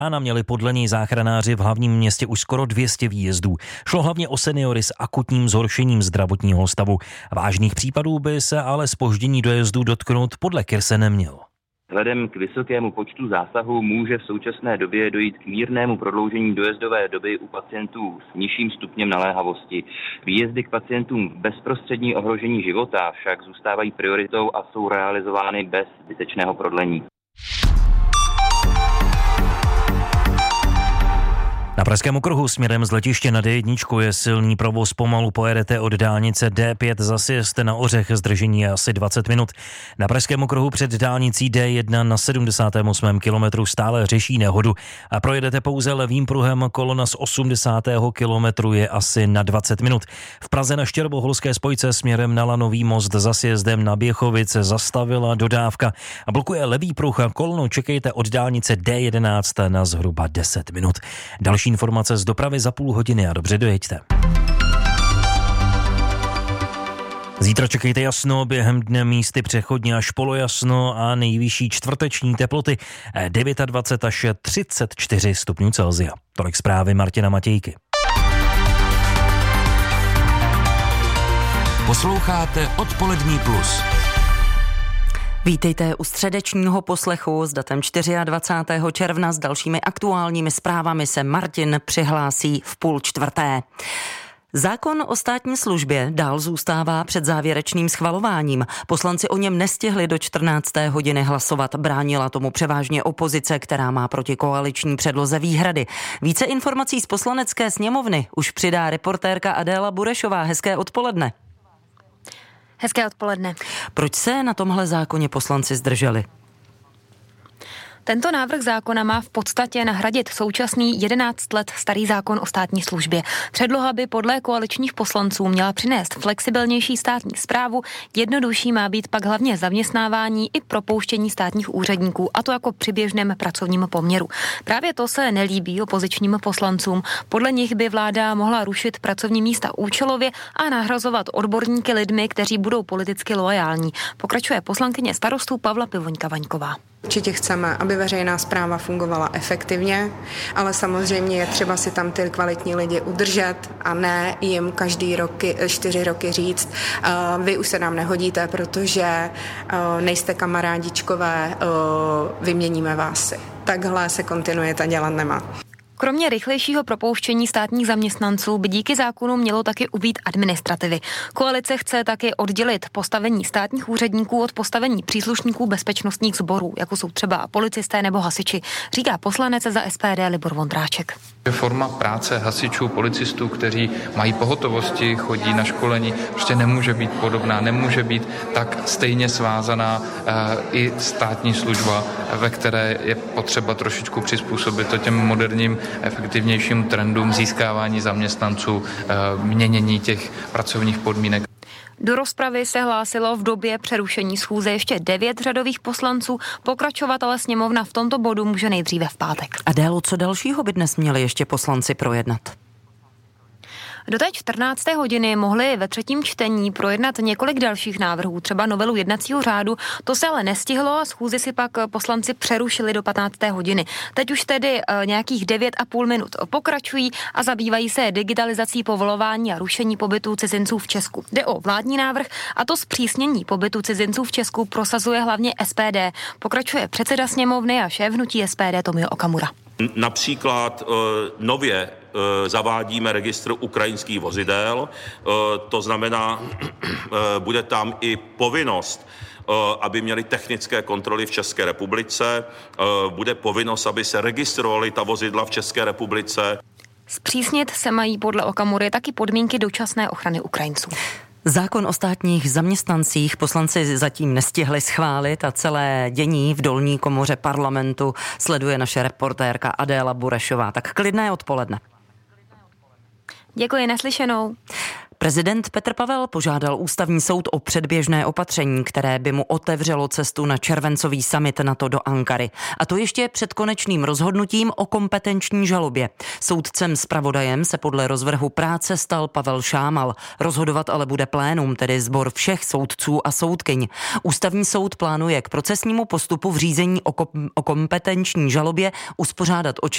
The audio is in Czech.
Rána měli podle něj záchranáři v hlavním městě už skoro 200 výjezdů. Šlo hlavně o seniory s akutním zhoršením zdravotního stavu. Vážných případů by se ale zpoždění dojezdu dotknout podle Kirse nemělo. Vzhledem k vysokému počtu zásahů může v současné době dojít k mírnému prodloužení dojezdové doby u pacientů s nižším stupněm naléhavosti. Výjezdy k pacientům v bezprostřední ohrožení života však zůstávají prioritou a jsou realizovány bez zbytečného prodlení. Na Pražském okruhu směrem z letiště na D1 je silný provoz, pomalu pojedete od dálnice D5 za sjezd na Ořech, zdržení je asi 20 minut. Na Pražském okruhu před dálnicí D1 na 78. kilometru stále řeší nehodu a projedete pouze levým pruhem, kolona z 80. kilometru je asi na 20 minut. V Praze na Štěrboholské spojce směrem na Lanový most za sjezdem na Běchovice zastavila dodávka a blokuje levý pruh a kolonu čekejte od dálnice D11 na zhruba 10 minut. Další informace z dopravy za půl hodiny a dobře dojeďte. Zítra čekejte jasno, během dne místy přechodně až polojasno a nejvyšší čtvrteční teploty 29 až 34 stupňů Celsia. Tolik zprávy Martina Matějky. Posloucháte Odpolední plus. Vítejte u středečního poslechu s datem 24. června. S dalšími aktuálními zprávami se Martin přihlásí v 3:30. Zákon o státní službě dál zůstává před závěrečným schvalováním. Poslanci o něm nestihli do 14. hodiny hlasovat. Bránila tomu převážně opozice, která má proti koaliční předloze výhrady. Více informací z Poslanecké sněmovny už přidá reportérka Adéla Burešová. Hezké odpoledne. Hezké odpoledne. Proč se na tomhle zákoně poslanci zdrželi? Tento návrh zákona má v podstatě nahradit současný 11 let starý zákon o státní službě. Předloha by podle koaličních poslanců měla přinést flexibilnější státní správu, jednodušší má být pak hlavně zaměstnávání i propouštění státních úředníků, a to jako při běžném pracovním poměru. Právě to se nelíbí opozičním poslancům. Podle nich by vláda mohla rušit pracovní místa účelově a nahrazovat odborníky lidmi, kteří budou politicky loajální. Pokračuje poslankyně Starostů Pavla Pivoňka-Vaňková. Určitě chceme, aby veřejná správa fungovala efektivně, ale samozřejmě je třeba si tam ty kvalitní lidi udržet a ne jim každý 4 roky říct, vy už se nám nehodíte, protože nejste kamarádičkové, vyměníme vás si. Takhle se kontinuita dělat nemá. Kromě rychlejšího propouštění státních zaměstnanců by díky zákonu mělo taky ubýt administrativy. Koalice chce taky oddělit postavení státních úředníků od postavení příslušníků bezpečnostních sborů, jako jsou třeba policisté nebo hasiči, říká poslanec za SPD Libor Vondráček. Forma práce hasičů, policistů, kteří mají pohotovosti, chodí na školení, prostě nemůže být podobná, nemůže být tak stejně svázaná i státní služba, ve které je potřeba trošičku přizpůsobit to těm moderním efektivnějším trendům získávání zaměstnanců, měnění těch pracovních podmínek. Do rozpravy se hlásilo v době přerušení schůze ještě 9 řadových poslanců. Pokračovat ale sněmovna v tomto bodu může nejdříve v pátek. Adélo, co dalšího by dnes měli ještě poslanci projednat? Do té 14. hodiny mohli ve třetím čtení projednat několik dalších návrhů, třeba novelu jednacího řádu. To se ale nestihlo a schůzi si pak poslanci přerušili do 15. hodiny. Teď už tedy nějakých 9,5 minut pokračují a zabývají se digitalizací povolování a rušení pobytu cizinců v Česku. Jde o vládní návrh a to zpřísnění pobytu cizinců v Česku prosazuje hlavně SPD. Pokračuje předseda sněmovny a šéf hnutí SPD Tomio Okamura. Například nově zavádíme registr ukrajinských vozidel, to znamená, bude tam i povinnost, aby měli technické kontroly v České republice, bude povinnost, aby se registrovaly ta vozidla v České republice. Zpřísnit se mají podle Okamury taky podmínky dočasné ochrany Ukrajinců. Zákon o státních zaměstnancích poslanci zatím nestihli schválit a celé dění v dolní komoře parlamentu sleduje naše reportérka Adéla Burešová. Tak klidné odpoledne. Děkuji, naslyšenou. Prezident Petr Pavel požádal ústavní soud o předběžné opatření, které by mu otevřelo cestu na červencový summit NATO do Ankary. A to ještě před konečným rozhodnutím o kompetenční žalobě. Soudcem zpravodajem se podle rozvrhu práce stal Pavel Šámal. Rozhodovat ale bude plénum, tedy sbor všech soudců a soudkyň. Ústavní soud plánuje k procesnímu postupu v řízení o kompetenční žalobě uspořádat